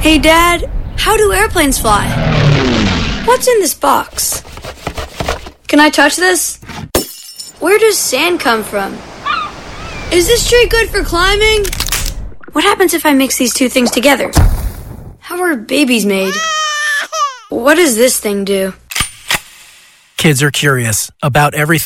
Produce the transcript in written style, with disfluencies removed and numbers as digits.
Hey, Dad, how do airplanes fly? What's in this box? Can I touch this? Where does sand come from? Is this tree good for climbing? What happens if I mix these two things together? How are babies made? What does this thing do? Kids are curious about everything